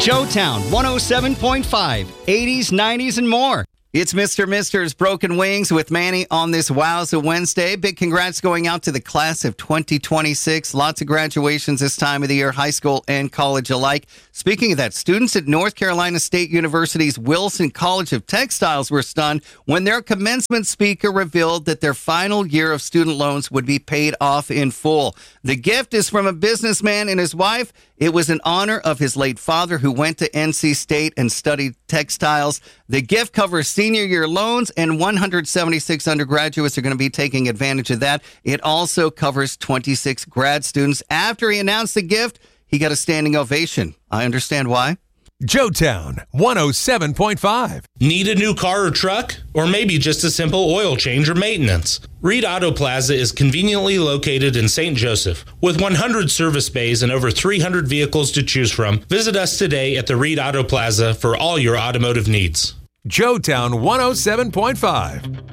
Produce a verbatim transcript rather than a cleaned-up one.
Joetown one oh seven point five, eighties, nineties, and more. It's Mister Mister's Broken Wings with Manny on this Wowza Wednesday. Big congrats going out to the class of twenty twenty-six. Lots of graduations this time of the year, high school and college alike. Speaking of that, students at North Carolina State University's Wilson College of Textiles were stunned when their commencement speaker revealed that their final year of student loans would be paid off in full. The gift is from a businessman and his wife. It was in honor of his late father who went to N C State and studied textiles. The gift covers senior year loans, and one hundred seventy-six undergraduates are going to be taking advantage of that. It also covers twenty-six grad students. After he announced the gift, he got a standing ovation. I understand why. Joetown one oh seven point five. Need a new car or truck? Or maybe just a simple oil change or maintenance? Reed Auto Plaza is conveniently located in Saint Joseph. With one hundred service bays and over three hundred vehicles to choose from, visit us today at the Reed Auto Plaza for all your automotive needs. Joetown one oh seven point five.